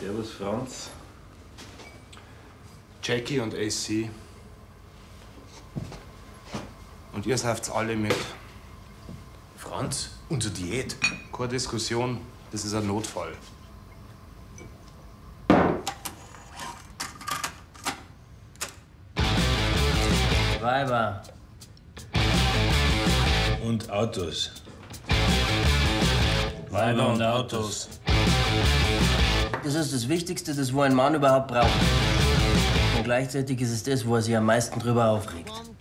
Servus, Franz. Jackie und AC. Und ihr seid's alle mit. Franz, unsere Diät. Keine Diskussion, das ist ein Notfall. Weiber. Und Autos. Weiber und Autos. Das ist das Wichtigste, das wo ein Mann überhaupt braucht. Und gleichzeitig ist es das, wo er sich am meisten drüber aufregt.